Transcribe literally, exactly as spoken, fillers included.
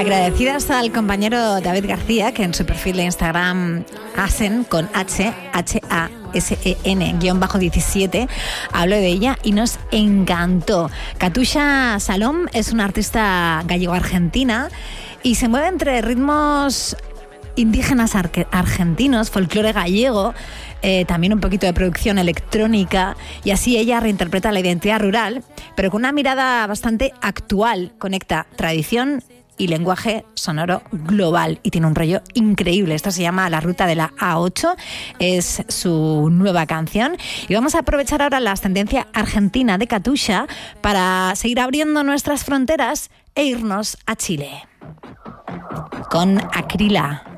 Agradecidas al compañero David García, que en su perfil de Instagram Hasen, con H, H A S E N, guión bajo diecisiete, habló de ella y nos encantó. Katusha Salom es una artista gallego-argentina y se mueve entre ritmos indígenas ar- argentinos, folclore gallego, eh, también un poquito de producción electrónica, y así ella reinterpreta la identidad rural, pero con una mirada bastante actual. Conecta tradición y lenguaje sonoro global y tiene un rollo increíble. Esto se llama La Ruta de la A ocho, es su nueva canción, y vamos a aprovechar ahora la ascendencia argentina de Katusha para seguir abriendo nuestras fronteras e irnos a Chile con Acrila.